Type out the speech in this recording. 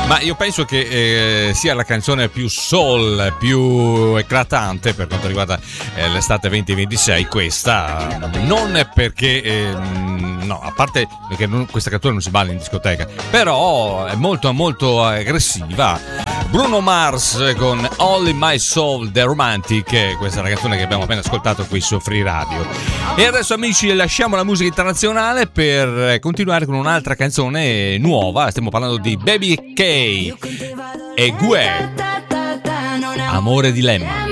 Ma io penso che sia la canzone più soul, più eclatante per quanto riguarda l'estate 2026, questa. Non perché, no, a parte che questa canzone non si balla in discoteca, però è molto molto aggressiva. Bruno Mars con All in My Soul, The Romantic, questa è la canzone che abbiamo appena ascoltato qui su Free Radio. E adesso, amici, lasciamo la musica internazionale per continuare con un'altra canzone nuova. Stiamo parlando di Baby K e Gue, Amore Dilemma.